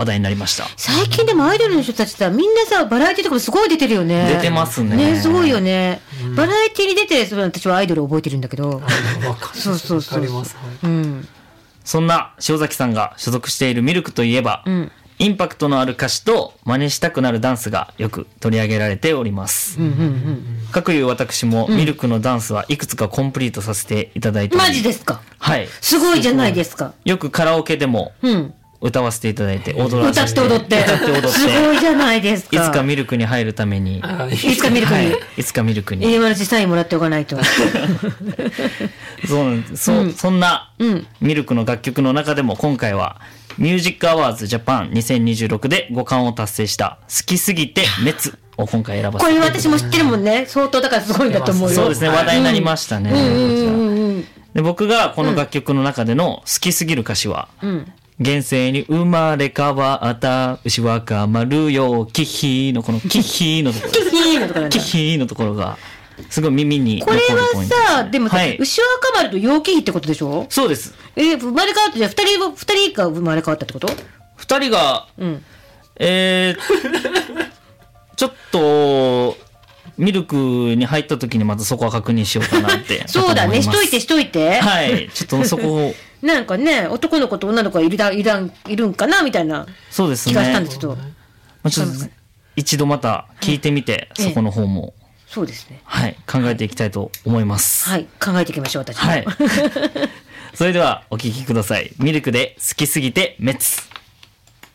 話題になりました。 最近でもアイドルの人たちさ、みんなさ、バラエティとかもすごい出てるよね。 出てますね。 ね、すごいよね。バラエティに出てる私はアイドルを覚えてるんだけど。そうそうそう。うん。 そんな塩崎さんが所属しているミルクといえば、インパクトのある歌詞と真似したくなるダンスがよく取り上げられております。かくいう私もミルクのダンスはいくつかコンプリートさせていただいており、 マジですか？ はい。 すごいじゃないですか。 よくカラオケでも歌わせていただいて、 歌って踊って。すごいじゃないですか。 いつかミルクに入るために。 いつかミルクに。 いつかミルクに。 私サインもらっておかないと。 そうなんです。そんなミルクの楽曲の中でも今回はミュージックアワーズジャパン2026で5冠を達成した好きすぎて滅を今回選ばせていただきました。 これ私も知ってるもんね。相当だからすごいんだと思うよ。 そうですね、話題になりましたね。で、僕がこの楽曲の中での好きすぎる歌詞は、現世に生まれ変わった牛若丸よキヒーのこのキヒーのところキヒーのところがすごい耳に残るポイントですね。 これはさ、でもさ、牛若丸と陽気比ってことでしょ？ そうです。 生まれ変わって、じゃあ二人が生まれ変わったってこと？ 二人が、ちょっとミルクに入った時にまたそこは確認しようかなってそうだね、しといて。 はい、ちょっとそこをなんかね、男の子と女の子がいるんかなみたいな気がしたんですけど、 ちょっと一度また聞いてみて、そこの方もそうですね、 はい、考えていきたいと思います。 はい、考えていきましょう、私も。 はい。それではお聞きください。ミルクで好きすぎて滅。